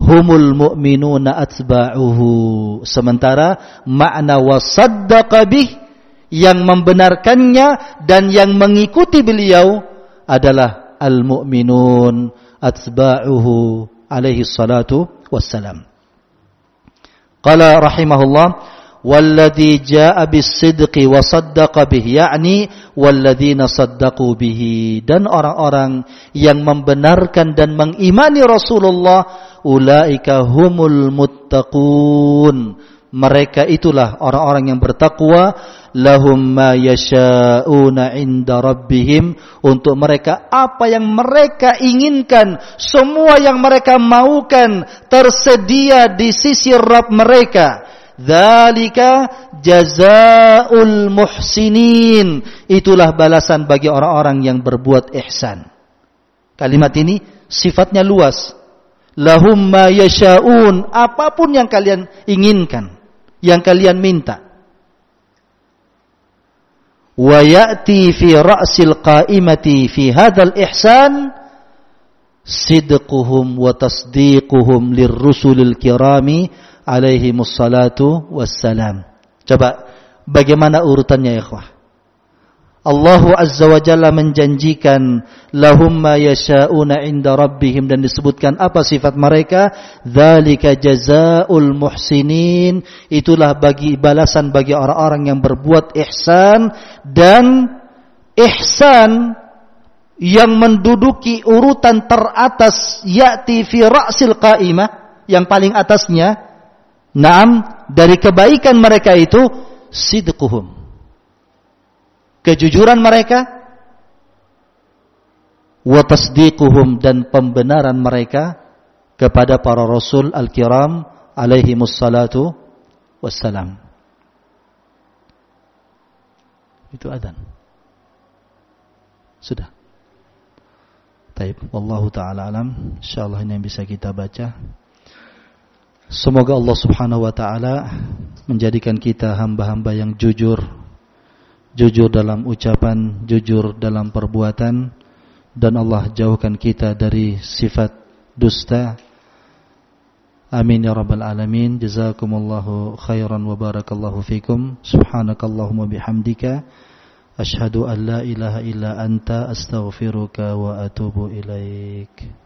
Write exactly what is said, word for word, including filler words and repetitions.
humul mu'minuna atba'uhu. Sementara makna wasaddaqa bih, yang membenarkannya dan yang mengikuti beliau adalah al-mu'minun atba'uhu alaihi salatu wassalam. Qala rahimahullah, walladzi jaa'a bis-sidqi wa saddaqa bihi, yakni walladzina saddaqu bihi, dan orang-orang yang membenarkan dan mengimani Rasulullah, ulaika humul muttaqun, mereka itulah orang-orang yang bertakwa, lahum ma yasha'una 'inda rabbihim, untuk mereka apa yang mereka inginkan, semua yang mereka maukan tersedia di sisi Rabb mereka. Dzalika jazaa'ul muhsinin, itulah balasan bagi orang-orang yang berbuat ihsan. Kalimat ini sifatnya luas. Lahum ma yasha'un, apapun yang kalian inginkan, yang kalian minta. Wa ya'ti fi ra'sil qa'imati fi hadzal ihsan sidquhum wa tasdiquhum lirrusulil kirami alaihimus salatu wassalam. Coba bagaimana urutannya ya ikhwah? Allah Azza wa Jalla menjanjikan lahum ma yasha'una 'inda rabbihim, dan disebutkan apa sifat mereka, dzalika jazaa'ul muhsinin, itulah bagi balasan bagi orang-orang yang berbuat ihsan. Dan ihsan yang menduduki urutan teratas, ya'ti fi ra'sil qa'imah, yang paling atasnya, naam, dari kebaikan mereka itu sidquhum, kejujuran mereka, wa tasdiquhum, dan pembenaran mereka kepada para rasul al-kiram alaihimus salatu wassalam. Itu adzan. Sudah. Baik, wallahu taala alam. Insyaallah ini yang bisa kita baca. Semoga Allah Subhanahu wa taala menjadikan kita hamba-hamba yang jujur, jujur dalam ucapan, jujur dalam perbuatan, dan Allah jauhkan kita dari sifat dusta. Amin ya rabbal alamin. Jazakumullahu khairan wa barakallahu fikum. Subhanakallahumma bihamdika asyhadu an la ilaha illa anta astaghfiruka wa atubu ilaik.